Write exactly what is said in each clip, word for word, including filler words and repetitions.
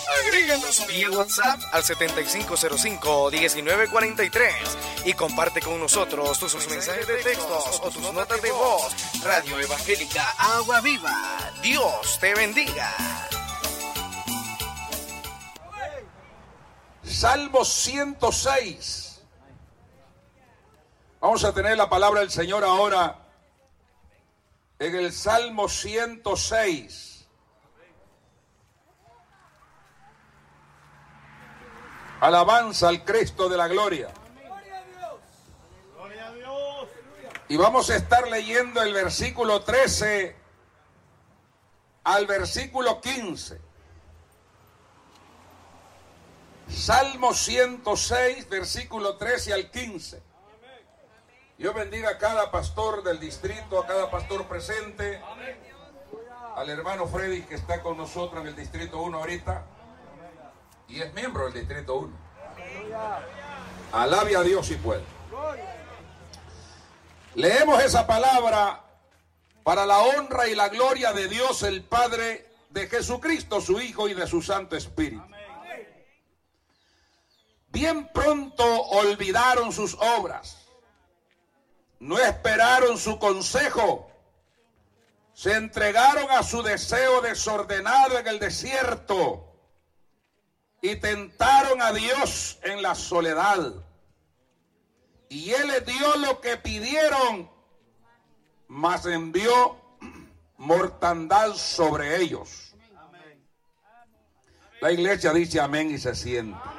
Agréganos vía WhatsApp al setenta y cinco cero cinco, diecinueve cuarenta y tres y comparte con nosotros tus mensajes de texto o tus notas de voz. Radio Evangélica Agua Viva. Dios te bendiga. Salmo ciento seis. Vamos a tener la palabra del Señor ahora en el Salmo ciento seis. Alabanza al Cristo de la gloria. Y vamos a estar leyendo el versículo trece al versículo quince. Salmo ciento seis, versículo trece al quince. Dios bendiga a cada pastor del distrito, a cada pastor presente, al hermano Freddy que está con nosotros en el distrito uno ahorita y es miembro del distrito uno. Alabe a Dios si puede. Leemos esa palabra para la honra y la gloria de Dios el Padre, de Jesucristo su Hijo y de su Santo Espíritu. Bien pronto olvidaron sus obras, no esperaron su consejo, se entregaron a su deseo desordenado en el desierto y tentaron a Dios en la soledad. Y Él les dio lo que pidieron, mas envió mortandad sobre ellos. La iglesia dice amén y se sienta.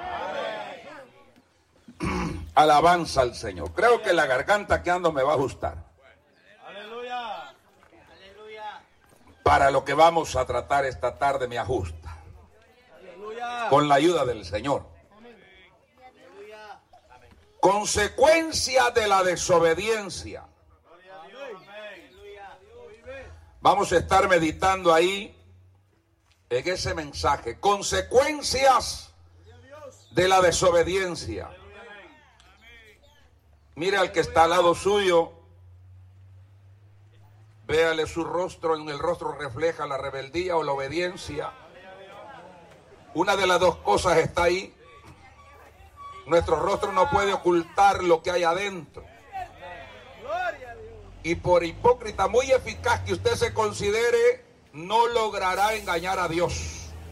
Alabanza al Señor. Creo que la garganta que ando me va a ajustar. Aleluya. Para lo que vamos a tratar esta tarde me ajusta. Aleluya. Con la ayuda del Señor. Aleluya. Consecuencia de la desobediencia. Vamos a estar meditando ahí en ese mensaje. Consecuencias de la desobediencia. Mire al que está al lado suyo, véale su rostro, en el rostro refleja la rebeldía o la obediencia. Una de las dos cosas está ahí. Nuestro rostro no puede ocultar lo que hay adentro. Y por hipócrita muy eficaz que usted se considere, no logrará engañar a Dios.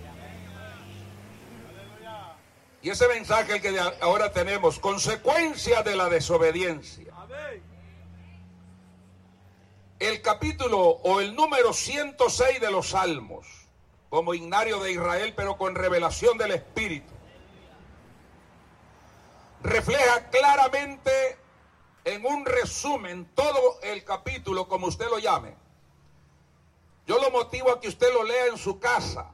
Y ese mensaje el que ahora tenemos, consecuencia de la desobediencia. El capítulo o el número ciento seis de los Salmos, como himnario de Israel, pero con revelación del Espíritu, refleja claramente en un resumen todo el capítulo, como usted lo llame. Yo lo motivo a que usted lo lea en su casa.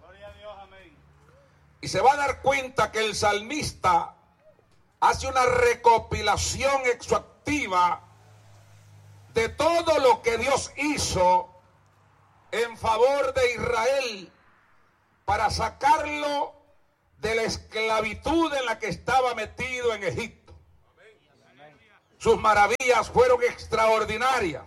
Y se va a dar cuenta que el salmista hace una recopilación exhaustiva de todo lo que Dios hizo en favor de Israel para sacarlo de la esclavitud en la que estaba metido en Egipto. Sus maravillas fueron extraordinarias.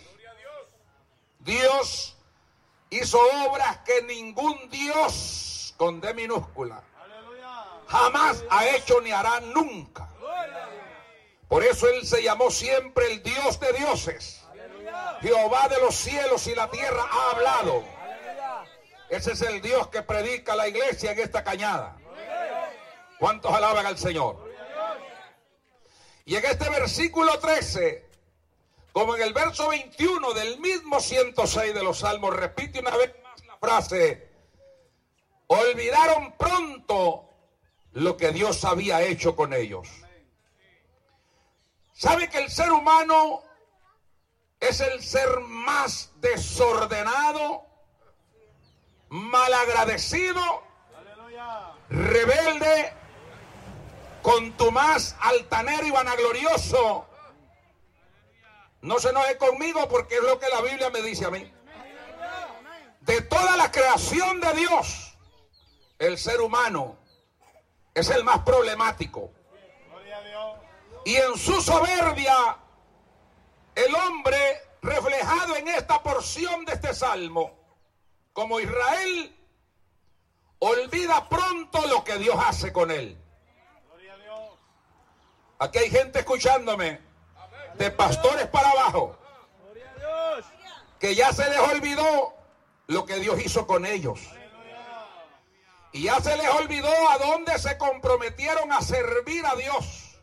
Dios hizo obras que ningún Dios, con D minúscula, jamás ha hecho ni hará nunca. Por eso Él se llamó siempre el Dios de dioses. Jehová de los cielos y la tierra ha hablado. Ese es el Dios que predica la iglesia en esta cañada. ¿Cuántos alaban al Señor? Y en este versículo trece, como en el verso veintiuno del mismo ciento seis de los Salmos, repite una vez más la frase: olvidaron pronto lo que Dios había hecho con ellos. ¿Sabe que el ser humano es el ser más desordenado, malagradecido, rebelde, contumaz, altanero y vanaglorioso? No se enoje conmigo porque es lo que la Biblia me dice a mí. De toda la creación de Dios, el ser humano es el más problemático. Y en su soberbia, el hombre reflejado en esta porción de este salmo, como Israel, olvida pronto lo que Dios hace con él. Aquí hay gente escuchándome, de pastores para abajo, que ya se les olvidó lo que Dios hizo con ellos. Y ya se les olvidó a dónde se comprometieron a servir a Dios.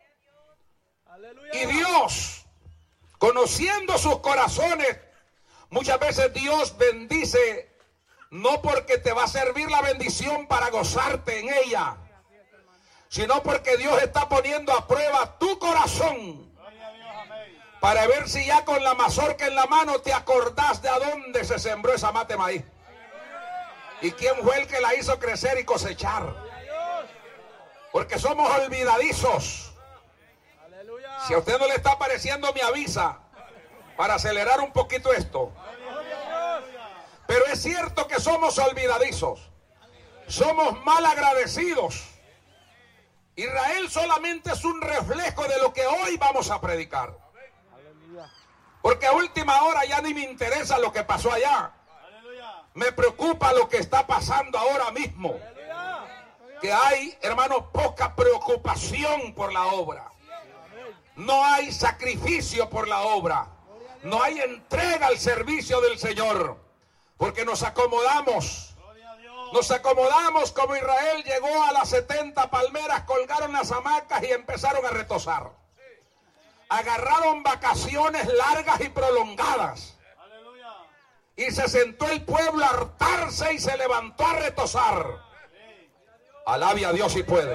Y Dios, conociendo sus corazones, muchas veces Dios bendice, no porque te va a servir la bendición para gozarte en ella, sino porque Dios está poniendo a prueba tu corazón para ver si ya con la mazorca en la mano te acordás de a dónde se sembró esa mate maíz y quién fue el que la hizo crecer y cosechar. Porque somos olvidadizos. Si a usted no le está pareciendo, me avisa para acelerar un poquito esto. Pero es cierto que somos olvidadizos, somos mal agradecidos. Israel solamente es un reflejo de lo que hoy vamos a predicar. Porque a última hora ya ni me interesa lo que pasó allá. Me preocupa lo que está pasando ahora mismo. Que hay, hermanos, poca preocupación por la obra. No hay sacrificio por la obra. No hay entrega al servicio del Señor. Porque nos acomodamos. Nos acomodamos como Israel llegó a las setenta palmeras, colgaron las hamacas y empezaron a retozar. Agarraron vacaciones largas y prolongadas. Y se sentó el pueblo a hartarse y se levantó a retozar. Alabe a Dios si puede.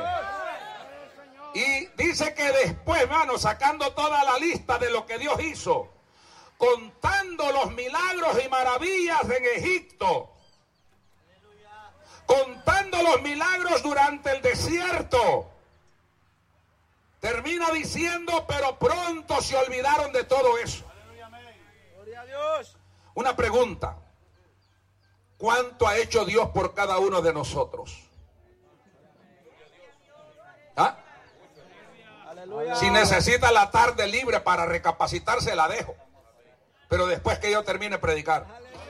Y dice que después, hermano, sacando toda la lista de lo que Dios hizo, contando los milagros y maravillas en Egipto, contando los milagros durante el desierto, termina diciendo, pero pronto se olvidaron de todo eso. Gloria a Dios. Una pregunta: ¿cuánto ha hecho Dios por cada uno de nosotros? ¿Ah? Si necesita la tarde libre para recapacitar, se la dejo, pero después que yo termine de predicar.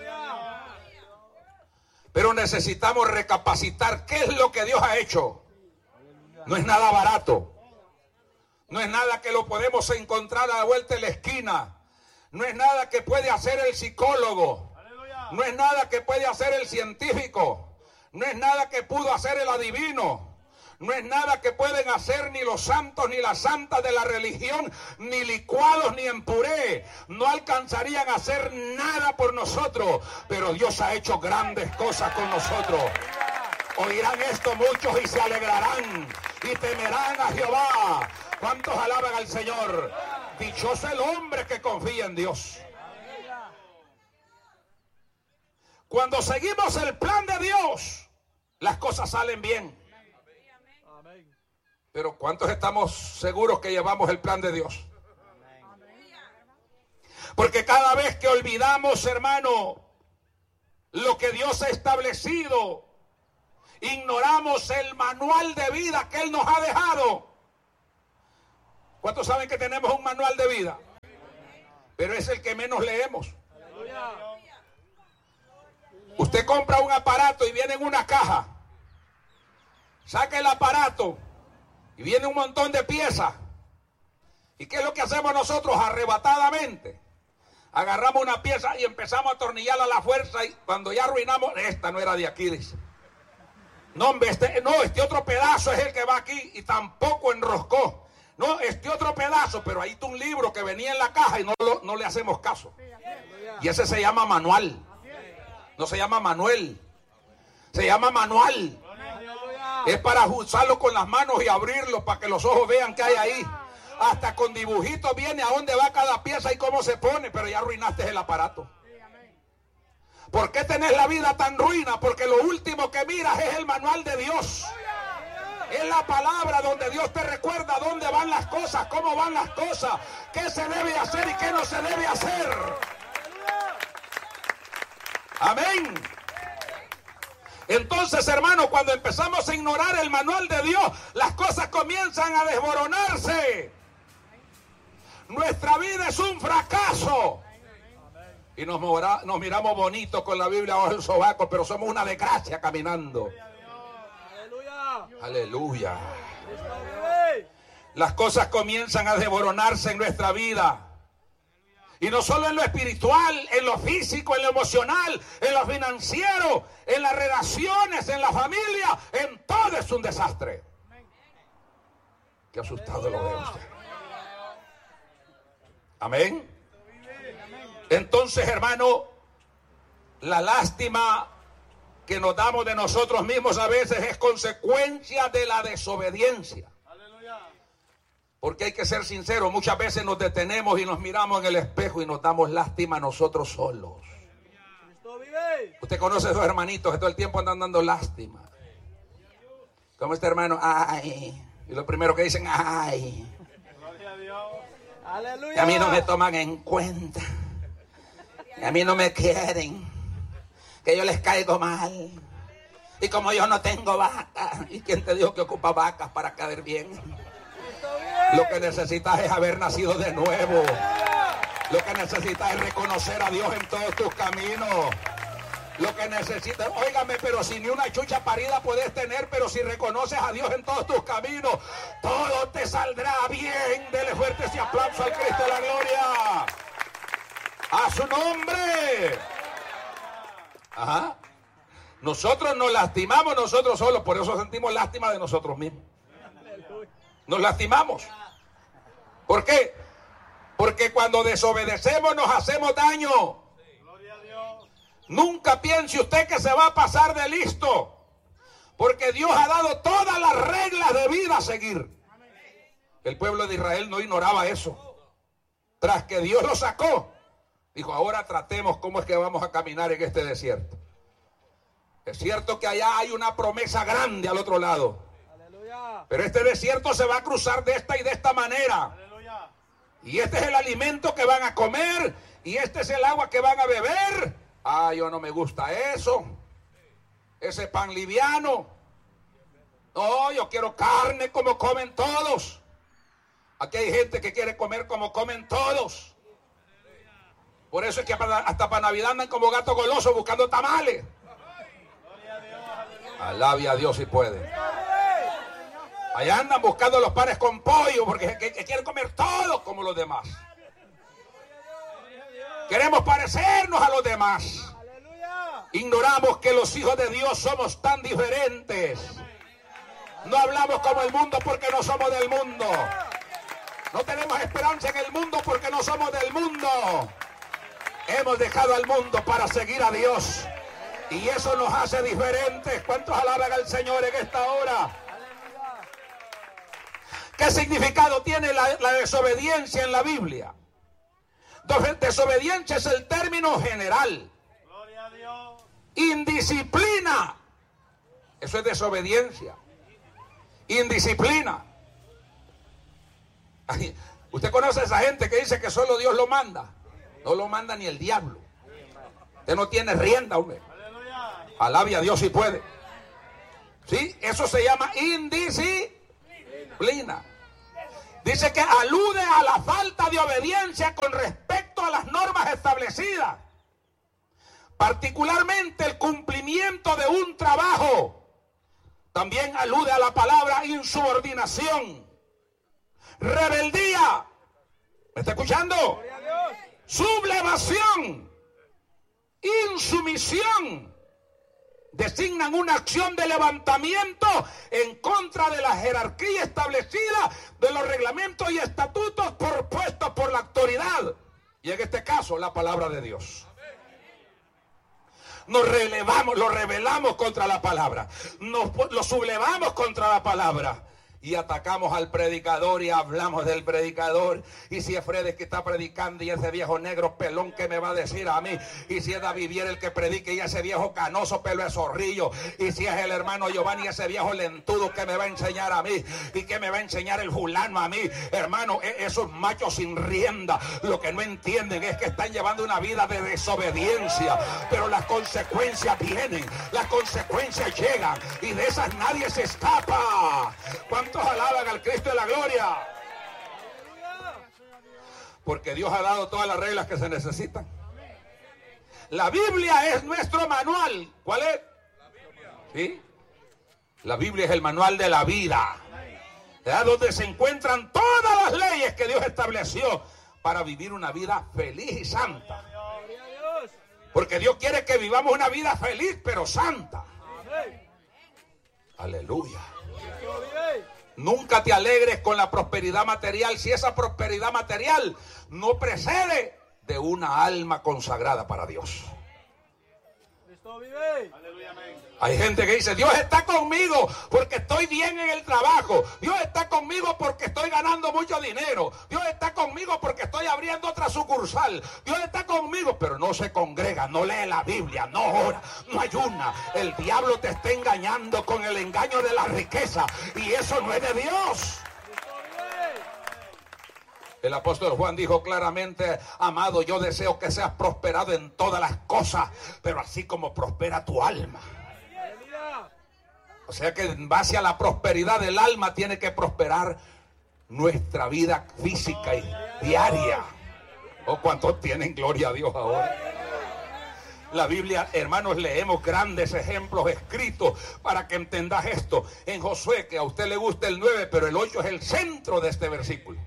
Pero necesitamos recapacitar qué es lo que Dios ha hecho. No es nada barato. No es nada que lo podemos encontrar a la vuelta de la esquina. No es nada que puede hacer el psicólogo. No es nada que puede hacer el científico. No es nada que pudo hacer el adivino. No es nada que pueden hacer ni los santos ni las santas de la religión, ni licuados ni en puré. No alcanzarían a hacer nada por nosotros, pero Dios ha hecho grandes cosas con nosotros. Oirán esto muchos y se alegrarán y temerán a Jehová. ¿Cuántos alaban al Señor? Dichoso el hombre que confía en Dios. Cuando seguimos el plan de Dios, las cosas salen bien. Pero ¿cuántos estamos seguros que llevamos el plan de Dios? Porque cada vez que olvidamos, hermano, lo que Dios ha establecido, ignoramos el manual de vida que Él nos ha dejado. ¿Cuántos saben que tenemos un manual de vida? Pero es el que menos leemos. Usted compra un aparato y viene en una caja. Saca el aparato y viene un montón de piezas. ¿Y qué es lo que hacemos nosotros arrebatadamente? Agarramos una pieza y empezamos a atornillarla a la fuerza, y cuando ya arruinamos, esta no era de aquí, dice. No, hombre, este, no, este otro pedazo es el que va aquí, y tampoco enroscó. No, este otro pedazo, pero ahí está un libro que venía en la caja y no, lo, no le hacemos caso. Y ese se llama manual. No se llama Manuel. Se llama manual. Es para usarlo con las manos y abrirlo para que los ojos vean qué hay ahí. Hasta con dibujitos viene a dónde va cada pieza y cómo se pone, pero ya arruinaste el aparato. ¿Por qué tenés la vida tan ruina? Porque lo último que miras es el manual de Dios. Es la palabra donde Dios te recuerda dónde van las cosas, cómo van las cosas, qué se debe hacer y qué no se debe hacer. Amén. Entonces, hermano, cuando empezamos a ignorar el manual de Dios, las cosas comienzan a desmoronarse. Nuestra vida es un fracaso. Y nos, mora, nos miramos bonitos con la Biblia bajo el sobaco, pero somos una desgracia caminando. Aleluya. Aleluya. Las cosas comienzan a desboronarse en nuestra vida. Y no solo en lo espiritual, en lo físico, en lo emocional, en lo financiero, en las relaciones, en la familia, en todo es un desastre. Qué asustado lo ve usted. Amén. Entonces, hermano, la lástima que nos damos de nosotros mismos a veces es consecuencia de la desobediencia. Porque hay que ser sinceros, muchas veces nos detenemos y nos miramos en el espejo y nos damos lástima a nosotros solos. Usted conoce a esos hermanitos que todo el tiempo andan dando lástima. Como este hermano, ay. Y lo primero que dicen, ay. Y a mí no me toman en cuenta. Y a mí no me quieren. Que yo les caigo mal. Y como yo no tengo vacas. ¿Y quién te dijo que ocupa vacas para caer bien? Lo que necesitas es haber nacido de nuevo. Lo que necesitas es reconocer a Dios en todos tus caminos. Lo que necesitas, óigame, pero si ni una chucha parida puedes tener, pero si reconoces a Dios en todos tus caminos, todo te saldrá bien. Dele fuerte ese aplauso al Cristo de la gloria. A su nombre. Ajá. Nosotros nos lastimamos nosotros solos, por eso sentimos lástima de nosotros mismos. Nos lastimamos. ¿Por qué? Porque cuando desobedecemos nos hacemos daño. Gloria a Dios. Nunca piense usted que se va a pasar de listo, porque Dios ha dado todas las reglas de vida a seguir. El pueblo de Israel no ignoraba eso. Tras que Dios lo sacó, dijo, ahora tratemos cómo es que vamos a caminar en este desierto. Es cierto que allá hay una promesa grande al otro lado. Pero este desierto se va a cruzar de esta y de esta manera. Aleluya. Y este es el alimento que van a comer. Y este es el agua que van a beber. Ah, yo no me gusta eso. Ese pan liviano. No, yo quiero carne como comen todos. Aquí hay gente que quiere comer como comen todos. Por eso es que hasta para Navidad andan como gatos golosos buscando tamales. Alabe a Dios si puede. Allá andan buscando los panes con pollo porque que, que quieren comer todo como los demás. Queremos parecernos a los demás. Ignoramos que los hijos de Dios somos tan diferentes. No hablamos como el mundo porque no somos del mundo. No tenemos esperanza en el mundo porque no somos del mundo. Hemos dejado al mundo para seguir a Dios. Y eso nos hace diferentes. ¿Cuántos alaban al Señor en esta hora? ¿Qué significado tiene la, la desobediencia en la Biblia? Desobediencia es el término general. Gloria a Dios. Indisciplina. Eso es desobediencia. Indisciplina. Ay, ¿usted conoce a esa gente que dice que solo Dios lo manda? No lo manda ni el diablo. Usted no tiene rienda, hombre. Alabe a Dios si puede. ¿Sí? Eso se llama indisciplina. Dice que alude a la falta de obediencia con respecto a las normas establecidas, particularmente el cumplimiento de un trabajo. También alude a la palabra insubordinación, rebeldía. ¿Me está escuchando? Sublevación, insumisión. Designan una acción de levantamiento en contra de la jerarquía establecida, de los reglamentos y estatutos propuestos por la autoridad. Y en este caso, la palabra de Dios. Nos relevamos, lo rebelamos contra la palabra. Nos lo sublevamos contra la palabra. Y atacamos al predicador y hablamos del predicador. Y si es Fred que está predicando y ese viejo negro pelón, ¿qué me va a decir a mí? Y si es David Viera el que predique y ese viejo canoso pelo de zorrillo. Y si es el hermano Giovanni ese viejo lentudo, ¿qué me va a enseñar a mí? ¿Y qué me va a enseñar el fulano a mí? Hermano, esos machos sin rienda lo que no entienden es que están llevando una vida de desobediencia. Pero las consecuencias vienen, las consecuencias llegan y de esas nadie se escapa. ¿Cuántos alaban al Cristo de la gloria? Porque Dios ha dado todas las reglas que se necesitan. La Biblia es nuestro manual. ¿Cuál es? ¿Sí? La Biblia es el manual de la vida, ¿verdad? Donde se encuentran todas las leyes que Dios estableció para vivir una vida feliz y santa. Porque Dios quiere que vivamos una vida feliz pero santa. Aleluya. Nunca te alegres con la prosperidad material si esa prosperidad material no precede de una alma consagrada para Dios. Hay gente que dice, Dios está conmigo porque estoy bien en el trabajo. Dios está conmigo porque estoy ganando mucho dinero. Dios está conmigo porque estoy abriendo otra sucursal. Dios está conmigo, pero no se congrega, no lee la Biblia, no ora, no ayuna. El diablo te está engañando con el engaño de la riqueza y eso no es de Dios. El apóstol Juan dijo claramente, amado, yo deseo que seas prosperado en todas las cosas, pero así como prospera tu alma. O sea que en base a la prosperidad del alma tiene que prosperar nuestra vida física y diaria. ¿O cuántos tienen gloria a Dios ahora? La Biblia, hermanos, leemos grandes ejemplos escritos para que entendas esto. En Josué, que a usted le gusta el nueve, pero el ocho es el centro de este versículo.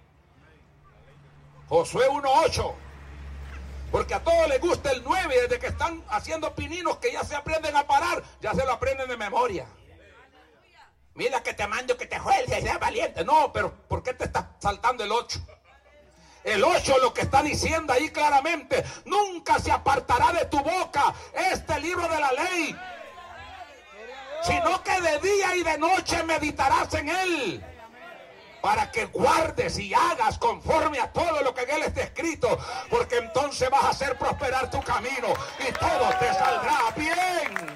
Josué uno ocho. Porque a todos les gusta el nueve, desde que están haciendo pininos que ya se aprenden a parar, ya se lo aprenden de memoria. Mira que te mando que te juegues, seas valiente. No, pero ¿por qué te estás saltando el ocho? El ocho lo que está diciendo ahí claramente, nunca se apartará de tu boca este libro de la ley, sino que de día y de noche meditarás en él, para que guardes y hagas conforme a todo lo que en él está escrito, porque entonces vas a hacer prosperar tu camino y todo te saldrá bien.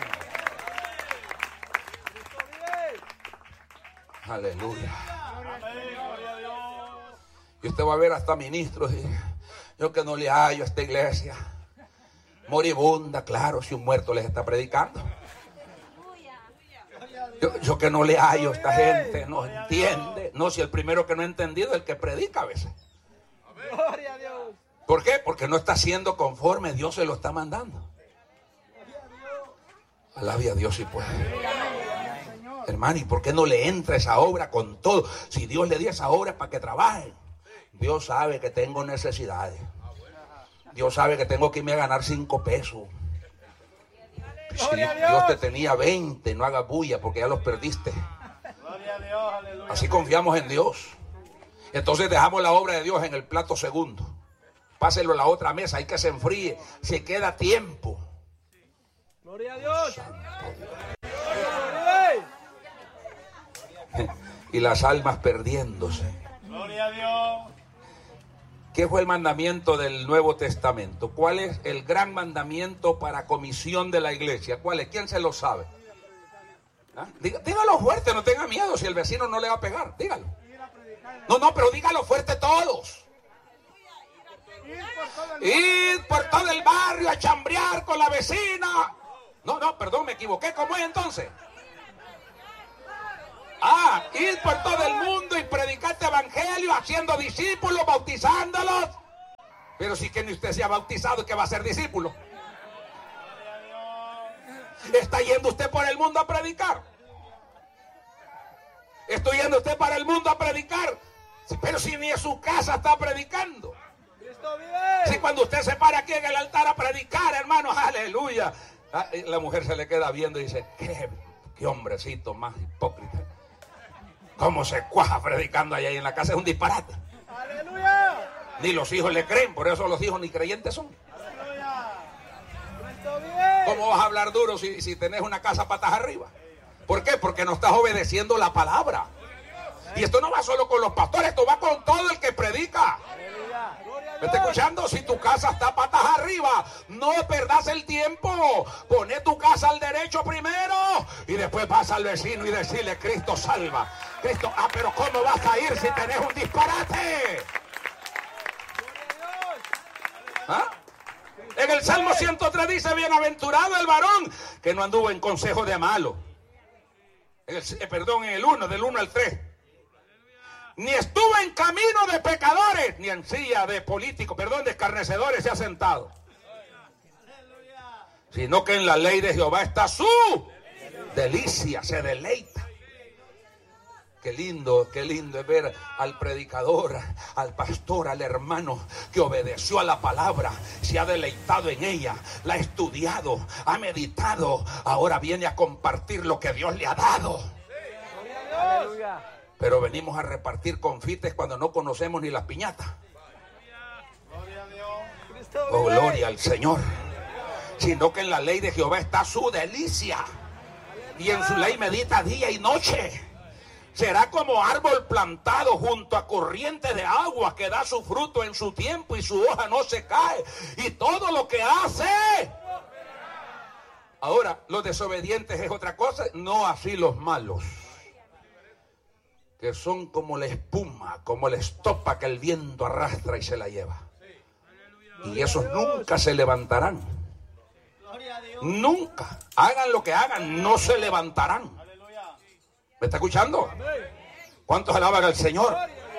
Aleluya. Y usted va a ver hasta ministros, y yo que no le hallo a esta iglesia moribunda, claro, si un muerto les está predicando. Yo, yo que no le hallo a esta gente, no entiende. No, si el primero que no ha entendido es el que predica a veces. ¿Por qué? Porque no está siendo conforme, Dios se lo está mandando. Alabe a Dios si puede. Hermano, ¿y por qué no le entra esa obra con todo? Si Dios le dio esa obra para que trabaje. Dios sabe que tengo necesidades. Dios sabe que tengo que irme a ganar cinco pesos. Si Dios te tenía veinte, no hagas bulla porque ya los perdiste. Así confiamos en Dios. Entonces dejamos la obra de Dios en el plato segundo. Páselo a la otra mesa, hay que se enfríe. Se queda tiempo. Gloria a Dios. Y las almas perdiéndose. Gloria a Dios. ¿Qué fue el mandamiento del Nuevo Testamento? ¿Cuál es el gran mandamiento para comisión de la iglesia? ¿Cuál es? ¿Quién se lo sabe? ¿Ah? Díg- dígalo fuerte, no tenga miedo si el vecino no le va a pegar. Dígalo. No, no, pero dígalo fuerte todos. Ir por todo el barrio a chambrear con la vecina. No, no, perdón, me equivoqué. ¿Cómo es entonces? Ah, ir por todo el mundo y predicar este evangelio, haciendo discípulos, bautizándolos. Pero si que ni usted se ha bautizado, ¿qué va a ser discípulo? ¿Está yendo usted por el mundo a predicar? ¿Está yendo usted para el mundo a predicar? Pero si ni en su casa está predicando. Si cuando usted se para aquí en el altar a predicar, hermanos, aleluya, la mujer se le queda viendo y dice, qué, qué hombrecito más hipócrita. Cómo se cuaja predicando allá en la casa, es un disparate. ¡Aleluya! Ni los hijos le creen, por eso los hijos ni creyentes son. ¡Aleluya! ¡Está bien! ¿Cómo vas a hablar duro si, si tenés una casa patas arriba? ¿Por qué? Porque no estás obedeciendo la palabra. Y esto no va solo con los pastores, esto va con todo el que predica. ¿Me está escuchando? Si tu casa está patas arriba, no perdas el tiempo. Poné tu casa al derecho primero y después vas al vecino y decirle, Cristo salva. Cristo, ah, pero ¿cómo vas a ir si tenés un disparate? ¿Ah? En el Salmo ciento tres dice, bienaventurado el varón que no anduvo en consejo de malo. En el, eh, perdón, en el uno, del uno al tres. Ni estuvo en camino de pecadores, ni en silla de políticos, perdón, de escarnecedores se ha sentado. sino que en la ley de Jehová está su delicia, se deleita. Qué lindo, qué lindo es ver al predicador, al pastor, al hermano que obedeció a la palabra, se ha deleitado en ella, la ha estudiado, ha meditado, ahora viene a compartir lo que Dios le ha dado. Aleluya. Pero venimos a repartir confites cuando no conocemos ni las piñatas. Gloria a Dios. Cristo Oh, vive. gloria al Señor. Sino que en la ley de Jehová está su delicia, y en su ley medita día y noche. Será como árbol plantado junto a corriente de agua, que da su fruto en su tiempo y su hoja no se cae, y todo lo que hace. Ahora, los desobedientes es otra cosa, no así los malos, que son como la espuma, como la estopa que el viento arrastra y se la lleva. Y esos nunca se levantarán. Gloria a Dios. Nunca. Hagan lo que hagan, no se levantarán. Aleluya. ¿Me está escuchando? Amén. ¿Cuántos alaban al Señor?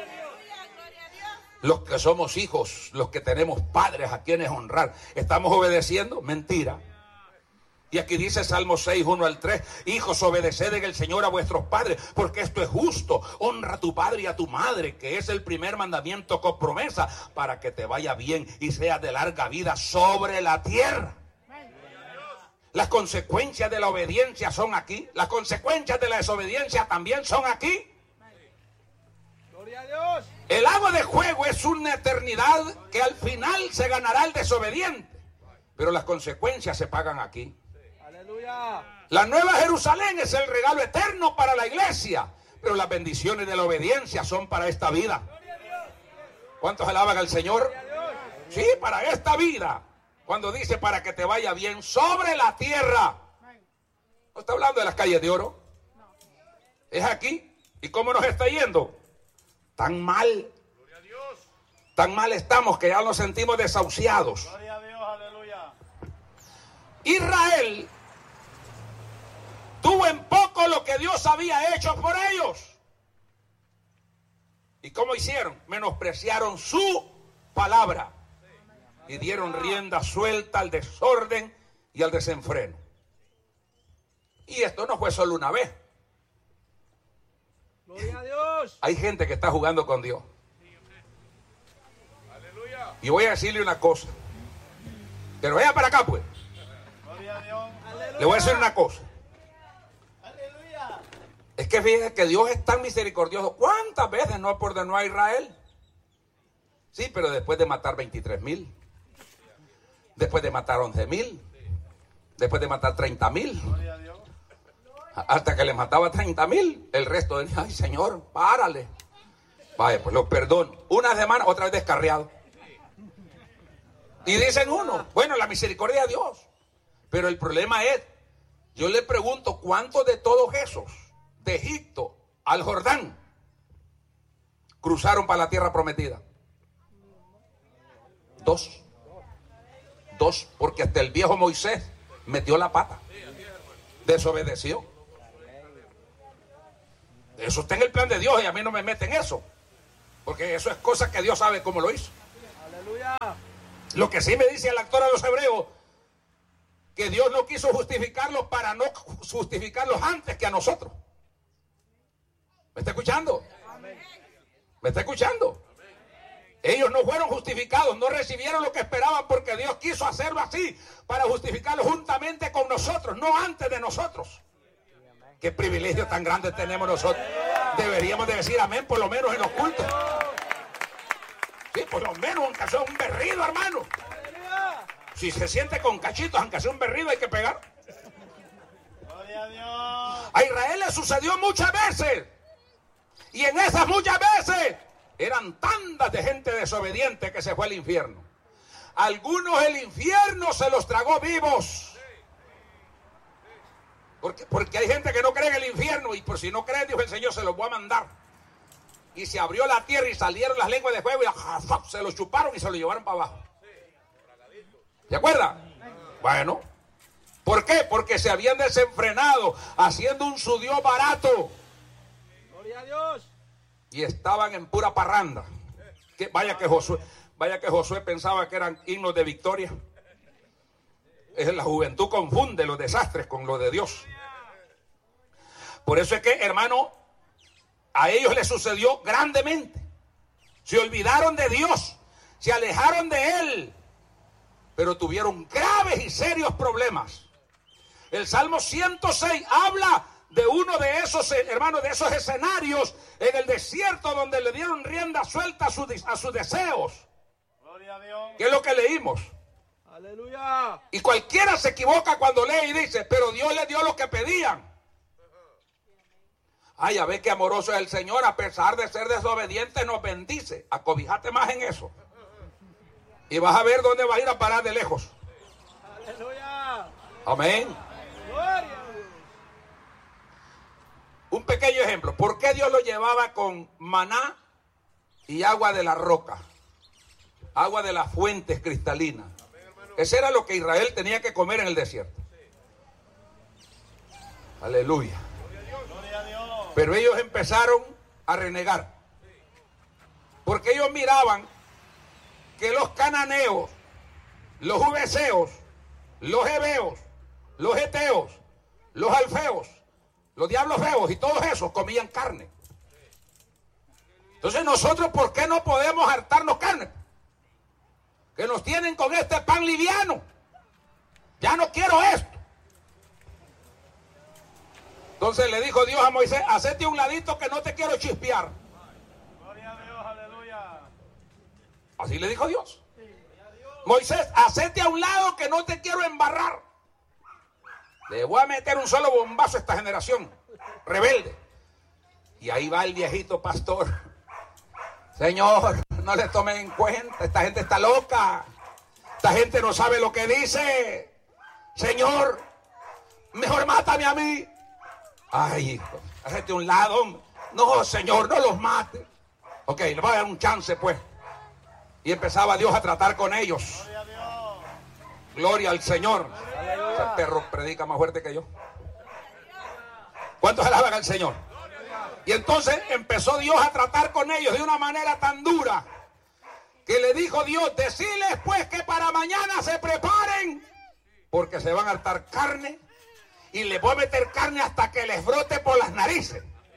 Los que somos hijos, los que tenemos padres a quienes honrar, ¿estamos obedeciendo? Mentira. Y aquí dice Salmo seis, uno al tres, hijos, obedeced en el Señor a vuestros padres, porque esto es justo. Honra a tu padre y a tu madre, que es el primer mandamiento con promesa, para que te vaya bien y seas de larga vida sobre la tierra. Las consecuencias de la obediencia son aquí. Las consecuencias de la desobediencia también son aquí. Gloria a Dios. El agua de juego es una eternidad que al final se ganará el desobediente. Pero las consecuencias se pagan aquí. Aleluya. La Nueva Jerusalén es el regalo eterno para la iglesia. Pero las bendiciones de la obediencia son para esta vida. ¿Cuántos alaban al Señor? Sí, para esta vida. Cuando dice para que te vaya bien sobre la tierra. No está hablando de las calles de oro. Es aquí. ¿Y cómo nos está yendo? Tan mal. Tan mal estamos que ya nos sentimos desahuciados. Gloria a Dios. Aleluya. Israel tuvo en poco lo que Dios había hecho por ellos. ¿Y cómo hicieron? Menospreciaron su palabra. Y dieron rienda suelta al desorden y al desenfreno. Y esto no fue solo una vez. Gloria a Dios. Hay gente que está jugando con Dios. Y voy a decirle una cosa. Pero vaya para acá, pues. Gloria a Dios. Aleluya. Le voy a decir una cosa. Aleluya. Es que fíjese que Dios es tan misericordioso. ¿Cuántas veces no perdonó a Israel? Sí, pero después de matar veintitrés mil. Después de matar once mil. Después de matar treinta mil. Gloria a Dios. Hasta que le mataba treinta mil. El resto decía, ay Señor, párale. Vaya, pues lo perdono. Una semana, otra vez descarriado. Y dicen uno, bueno, la misericordia de Dios. Pero el problema es, yo le pregunto, ¿cuántos de todos esos de Egipto al Jordán cruzaron para la tierra prometida? Dos. Dos, porque hasta el viejo Moisés metió la pata. Desobedeció. Eso está en el plan de Dios y a mí no me meten eso. Porque eso es cosa que Dios sabe cómo lo hizo. Aleluya. Lo que sí me dice el actor a los hebreos, que Dios no quiso justificarlos para no justificarlos antes que a nosotros. ¿Me está escuchando? ¿Me está escuchando? Ellos no fueron justificados, no recibieron lo que esperaban porque Dios quiso hacerlo así para justificarlos juntamente con nosotros, no antes de nosotros. Qué privilegio tan grande tenemos nosotros. Deberíamos de decir amén por lo menos en los cultos. Sí, por lo menos aunque sea un berrido, hermano. Aleluya. Si se siente con cachitos, aunque sea un berrido, hay que pegar. Gloria a Dios. A Israel le sucedió muchas veces. Y en esas muchas veces eran tantas de gente desobediente que se fue al infierno. Algunos el infierno se los tragó vivos. Porque, porque hay gente que no cree en el infierno. Y por si no creen, dijo el Señor, se los voy a mandar. Y se abrió la tierra y salieron las lenguas de fuego y se los chuparon y se los llevaron para abajo. ¿Se acuerdan? Bueno. ¿Por qué? Porque se habían desenfrenado haciendo un su Dios barato. Gloria a Dios. Y estaban en pura parranda. Que, vaya que Josué, vaya que Josué pensaba que eran himnos de victoria. Es la juventud confunde los desastres con lo de Dios. Por eso es que, hermano, a ellos les sucedió grandemente. Se olvidaron de Dios, se alejaron de Él, pero tuvieron graves y serios problemas. El Salmo ciento seis habla de uno de esos, hermanos, de esos escenarios en el desierto donde le dieron rienda suelta a, su, a sus deseos. Gloria a Dios. ¿Qué es lo que leímos? Aleluya. Y cualquiera se equivoca cuando lee y dice, pero Dios les dio lo que pedían. Ay, ya ves que amoroso es el Señor, a pesar de ser desobediente nos bendice. Acobíjate más en eso. Y vas a ver dónde vas a ir a parar de lejos. Aleluya. Amén. Gloria a Dios. Un pequeño ejemplo. ¿Por qué Dios lo llevaba con maná y agua de la roca? Agua de las fuentes cristalinas. Ese era lo que Israel tenía que comer en el desierto. Aleluya. Pero ellos empezaron a renegar. Porque ellos miraban que los cananeos, los jubeseos, los heveos, los eteos, los alfeos, los diablos feos y todos esos comían carne. Entonces nosotros, ¿por qué no podemos hartarnos carne? Que nos tienen con este pan liviano. Ya no quiero esto. Entonces le dijo Dios a Moisés, hacete un ladito que no te quiero chispear. Gloria a Dios, aleluya. Así le dijo Dios. Moisés, hacete a un lado que no te quiero embarrar. Le voy a meter un solo bombazo a esta generación rebelde. Y ahí va el viejito pastor. Señor, no le tomen en cuenta, esta gente está loca. Esta gente no sabe lo que dice. Señor, mejor mátame a mí. Ay, hijo, hazte a un lado. No, Señor, no los mate. Ok, le voy a dar un chance, pues. Y empezaba Dios a tratar con ellos. Gloria a Dios. Gloria al Señor. Aleluya. Ese perro predica más fuerte que yo. ¿Cuántos alaban al Señor? Y entonces empezó Dios a tratar con ellos de una manera tan dura que le dijo Dios, decirles pues que para mañana se preparen porque se van a hartar carne y les voy a meter carne hasta que les brote por las narices.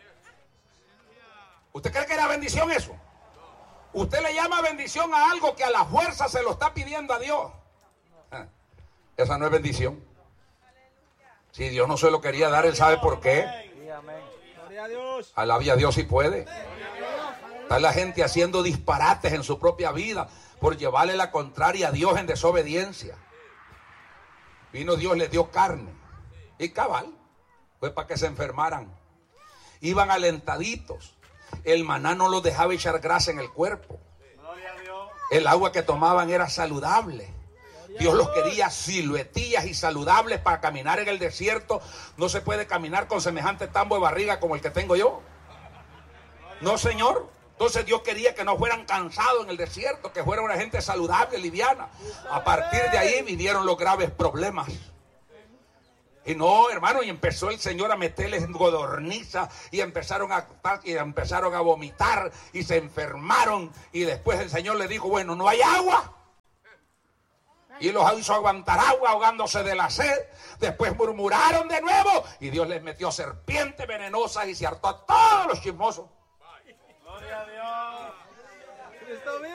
¿Usted cree que era bendición eso? Usted le llama bendición a algo que a la fuerza se lo está pidiendo a Dios. Esa no es bendición. Si Dios no se lo quería dar, Él sabe por qué. Sí, amén. Gloria a Dios. Alabe a Dios si puede. Está la gente haciendo disparates en su propia vida por llevarle la contraria a Dios en desobediencia. Vino Dios, les dio carne. Y cabal, fue para que se enfermaran. Iban alentaditos. El maná no los dejaba echar grasa en el cuerpo. Gloria a Dios. El agua que tomaban era saludable. Dios los quería siluetillas y saludables para caminar en el desierto. No se puede caminar con semejante tambo de barriga como el que tengo yo. No, Señor. Entonces Dios quería que no fueran cansados en el desierto, que fuera una gente saludable, liviana. A partir de ahí vinieron los graves problemas. Y no, hermano, y empezó el Señor a meterles en godorniza y empezaron a y empezaron a vomitar y se enfermaron. Y después el Señor les dijo, bueno, no hay agua. Y los hizo aguantar agua ahogándose de la sed. Después murmuraron de nuevo y Dios les metió serpientes venenosas y se hartó a todos los chismosos. Gloria a Dios. Cristo vive.